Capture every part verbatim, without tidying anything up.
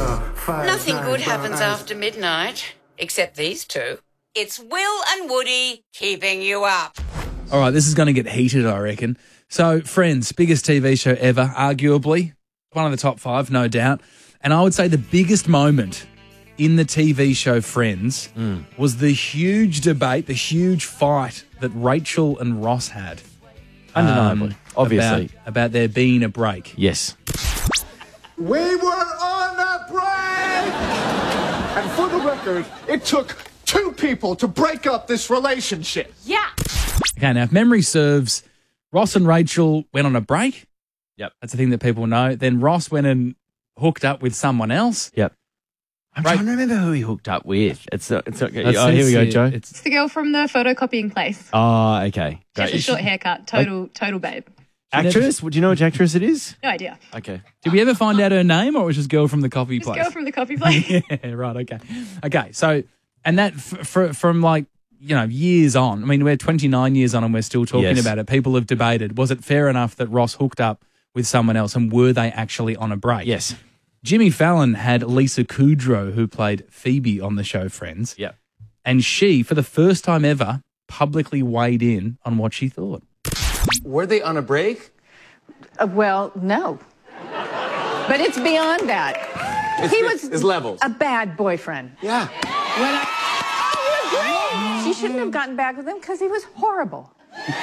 Nothing good happens after midnight, except these two. It's Will and Woody keeping you up. All right, this is going to get heated, I reckon. So, Friends, biggest T V show ever, arguably. One of the top five, no doubt. And I would say the biggest moment in the T V show Friends mm. was the huge debate, the huge fight that Rachel and Ross had. Undeniably, um, obviously. About, about there being a break. Yes. We were on a break! And for the record, it took two people to break up this relationship. Yeah. Okay, now if memory serves, Ross and Rachel went on a break. Yep. That's the thing that people know. Then Ross went and hooked up with someone else. Yep. I'm Right. trying to remember who he hooked up with. It's not, it's not, That's- oh, here we go, it's- Joe. It's, It's the girl from the photocopying place. Oh, okay. She has Great. a short haircut. Total, total babe. Actress? Do you know which actress it is? No idea. Okay. did we ever find out her name, or was it just girl from the coffee This place? girl from the coffee place. Yeah, right, okay. Okay, so, and that f- for, from like, you know, years on, I mean, we're twenty-nine years on and we're still talking Yes. about it. People have debated, was it fair enough that Ross hooked up with someone else, and were they actually on a break? Yes. Jimmy Fallon had Lisa Kudrow, who played Phoebe on the show Friends. Yep. And she, for the first time ever, publicly weighed in on what she thought. Were they on a break? Uh, well, no. But it's beyond that. It's, he it's, was it's levels. a bad boyfriend. Yeah. When I, I agree. She shouldn't have gotten back with him because he was horrible.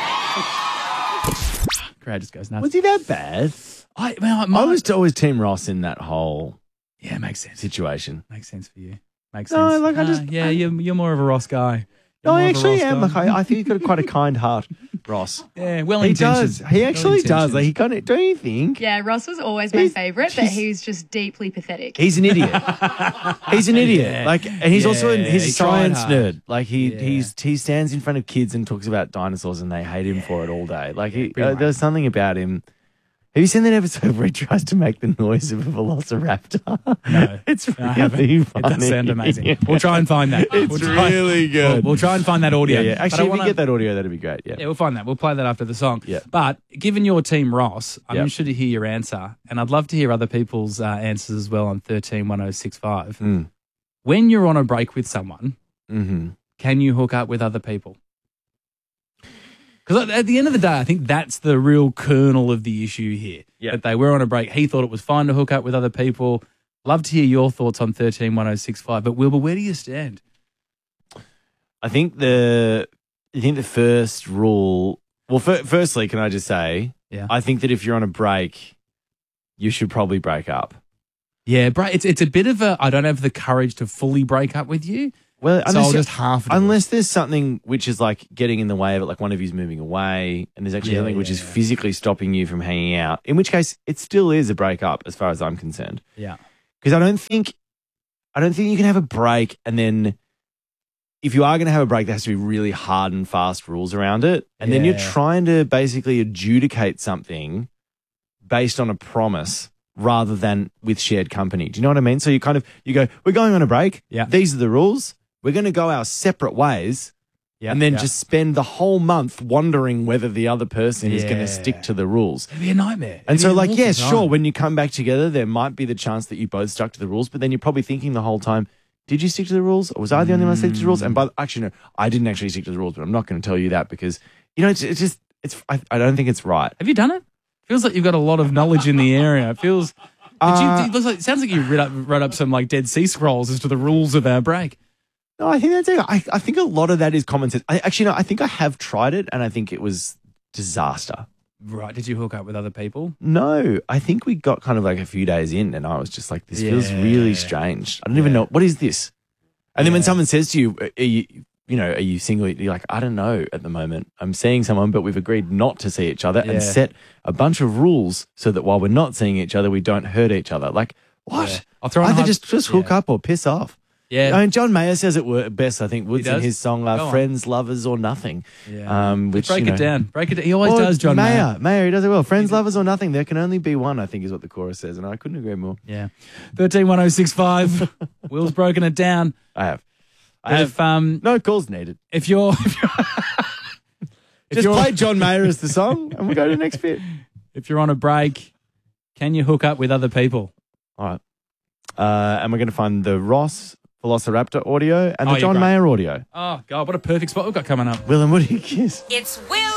Crowd just goes nuts. Was he that bad? I, well, I was always Team Ross in that whole yeah, makes sense. situation. Makes sense for you. Makes No, sense. like, I Ah, just- yeah, you're, you're more of a Ross guy. No, You're I more of a actually Ross am. guy. Like, I, I think he's got quite a kind heart, Ross. Yeah, well He intentioned. does. He actually does. Like, he kind of. Don't you think? Yeah, Ross was always my He's- favourite, but she's- he's just deeply pathetic. He's an idiot. He's an idiot. Yeah. Like, and he's also an, Yeah, he's a he tried science hard. nerd. Like, he Yeah. he's he stands in front of kids and talks about dinosaurs, and they hate him for it all day. Like, he, pretty uh, there's something about him. Have you seen that episode where he tries to make the noise of a velociraptor? No, it's I haven't. really It funny. does sound amazing. We'll try and find that. It's we'll try, really good. We'll, we'll try and find that audio. Yeah, yeah. But I Actually, if wanna- we get that audio, that'd be great. Yeah. Yeah, we'll find that. We'll play that after the song. Yeah. But given your team, Ross, I'm Yep. interested to hear your answer, and I'd love to hear other people's uh, answers as well on thirteen one oh six five. Mm. When you're on a break with someone, Mm-hmm. can you hook up with other people? Because at the end of the day, I think that's the real kernel of the issue here. Yeah. That they were on a break. He thought it was fine to hook up with other people. Love to hear your thoughts on thirteen one oh six five. But Wilbur, where do you stand? I think the I think the first rule. Well, fir- firstly, can I just say, Yeah. I think that if you're on a break, you should probably break up. Yeah, bro, it's it's a bit of a, I don't have the courage to fully break up with you. Well, So I'll unless, just half do it. unless there's something which is like getting in the way of it, like one of you's moving away, and there's actually Yeah, something which yeah, is yeah. physically stopping you from hanging out. In which case, it still is a breakup, as far as I'm concerned. Yeah. Because I don't think, I don't think you can have a break and then, if you are going to have a break, there has to be really hard and fast rules around it, and then you're Yeah. trying to basically adjudicate something based on a promise rather than with shared company. Do you know what I mean? So you kind of you go, we're going on a break. Yeah. These are the rules. We're going to go our separate ways. Yeah, and then yeah. just spend the whole month wondering whether the other person is going Yeah. to stick to the rules. It'd be a nightmare. And It'd so, be like, an yeah, awful sure, time. when you come back together, there might be the chance that you both stuck to the rules, but then you're probably thinking the whole time, did you stick to the rules? Or was I the only one that stuck to the rules? And by actually, no, I didn't actually stick to the rules, but I'm not going to tell you that because, you know, it's, it's just, it's. I, I don't think it's right. Have you done it? Feels like you've got a lot of knowledge in the area. It feels. Did Uh, you, it, looks like, it sounds like you read up, wrote up some like Dead Sea Scrolls as to the rules of our break. No, I think that's it. I, I think a lot of that is common sense. I actually, no, I think I have tried it and I think it was disaster. Right? Did you hook up with other people? No, I think we got kind of like a few days in and I was just like, this feels Yeah. really strange. I don't even know. What is this? And then when Yeah. someone says to you, are you, you know, are you single? You're like, I don't know at the moment. I'm seeing someone, but we've agreed not to see each other Yeah. and set a bunch of rules so that while we're not seeing each other, we don't hurt each other. Like, what? Yeah. I'll throw in a Either hy- just, just hook yeah. up or piss off. Yeah. I mean, John Mayer says it wor- best, I think, Woods in does? his song, Go uh, on. Friends, Lovers, or Nothing. Yeah. Um, which, Break you it know- down. Break it down. He always Well, does, John Mayer. Mayer. Mayer, he does it well. Friends, lovers, or nothing. There can only be one, I think, is what the chorus says, and I couldn't agree more. Yeah. thirteen one oh six five. Will's broken it down. I have. I have. If, um, No calls needed. if you're. If you're if Just you're- play John Mayer as the song, and we'll go to the next bit. If you're on a break, can you hook up with other people? All right. Uh, and we're going to find the Ross Velociraptor audio and the Oh, you're John great. Mayer audio. Oh, God, what a perfect spot we've got coming up. Will and Woody kiss. It's Will